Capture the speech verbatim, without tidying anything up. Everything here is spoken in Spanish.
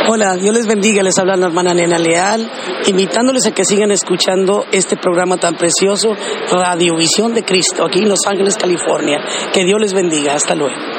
Hola, Dios les bendiga, les habla la hermana Nena Leal, invitándoles a que sigan escuchando este programa tan precioso, Radiovisión de Cristo, aquí en Los Ángeles, California. Que Dios les bendiga, hasta luego.